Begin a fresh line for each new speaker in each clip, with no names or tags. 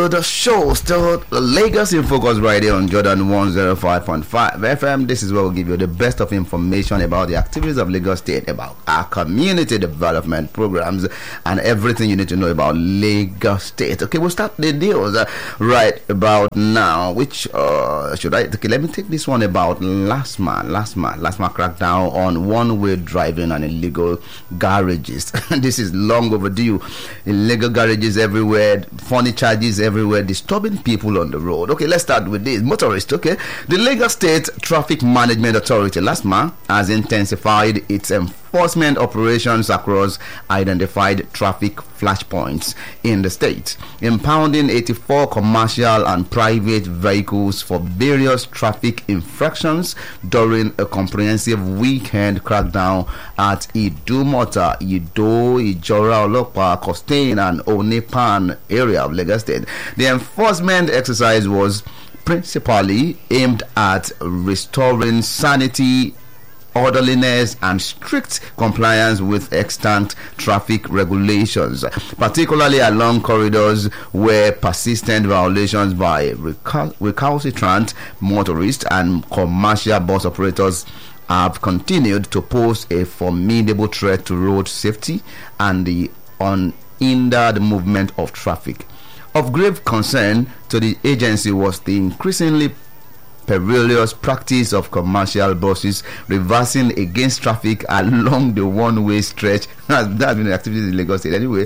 The show still Lagos in Focus right here on Jordan 105.5 FM. This is where we'll give you the best of information about the activities of Lagos State, about our community development programs, and everything you need to know about Lagos State. Okay, we'll start the deals right about now. Which should I? Okay, let me take this one about last month crackdown on one-way driving and illegal garages. This is long overdue. Illegal garages everywhere, funny charges everywhere, disturbing people on the road. Okay, let's start with this. Motorists, okay. The Lagos State Traffic Management Authority last month has intensified its enforcement operations across identified traffic flashpoints in the state, impounding 84 commercial and private vehicles for various traffic infractions during a comprehensive weekend crackdown at Idumota, Ido, Ijora, Olopa, Costain, and Onepan area of Lagos State. The enforcement exercise was principally aimed at restoring sanity, orderliness, and strict compliance with extant traffic regulations, particularly along corridors where persistent violations by recalcitrant motorists and commercial bus operators have continued to pose a formidable threat to road safety and the unhindered movement of traffic. Of grave concern to the agency was the increasingly perilous practice of commercial buses reversing against traffic along the one-way stretch. That's been an activity in Lagos State anyway.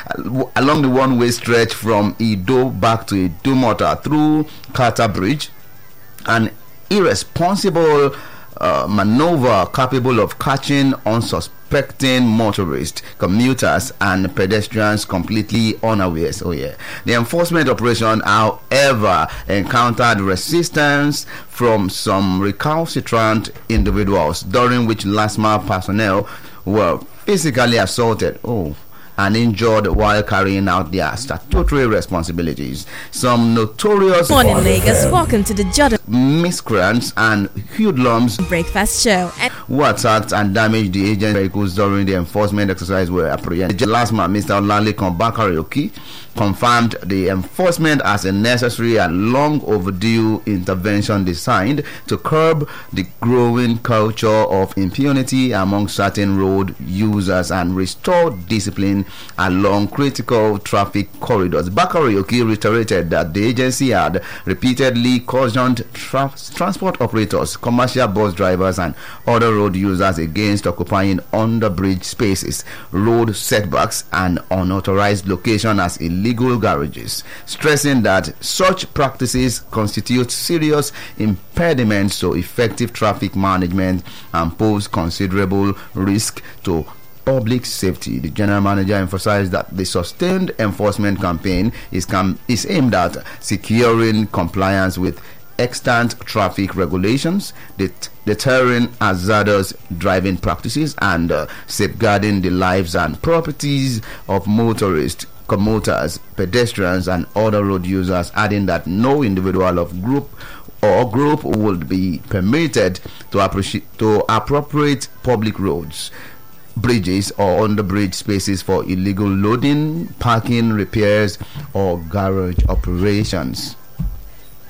Along the one-way stretch from Ido back to Idumota through Carter Bridge, an irresponsible maneuver capable of catching unsuspecting motorists, commuters, and pedestrians completely unawares. Oh yeah. The enforcement operation, however, encountered resistance from some recalcitrant individuals, during which LASMA personnel were physically assaulted and injured while carrying out their statutory responsibilities. Some notorious
Morning Lagos, welcome to the Jordan
miscreants and hoodlums
Breakfast Show
who attacked and damaged the agent vehicles during the enforcement exercise were apprehended. Last month, Mr. Olalekan Bakari confirmed the enforcement as a necessary and long overdue intervention designed to curb the growing culture of impunity among certain road users and restore discipline along critical traffic corridors. Bakari reiterated that the agency had repeatedly cautioned transport operators, commercial bus drivers, and other road users against occupying underbridge spaces, road setbacks, and unauthorized location as illegal garages, stressing that such practices constitute serious impediments to effective traffic management and pose considerable risk to public safety. The general manager emphasized that the sustained enforcement campaign is aimed at securing compliance with extant traffic regulations, deterring hazardous driving practices, and safeguarding the lives and properties of motorists, commuters, pedestrians, and other road users, adding that no individual of group would be permitted to appropriate public roads, bridges, or underbridge spaces for illegal loading, parking, repairs, or garage operations.